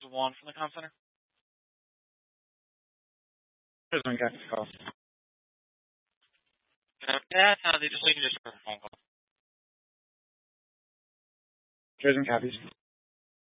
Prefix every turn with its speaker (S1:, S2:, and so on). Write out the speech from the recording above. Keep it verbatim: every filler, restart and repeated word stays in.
S1: One from the comm center.
S2: Prison Captain's call.
S1: Yeah, uh, they just leave you just for a phone call.
S2: Prison copies.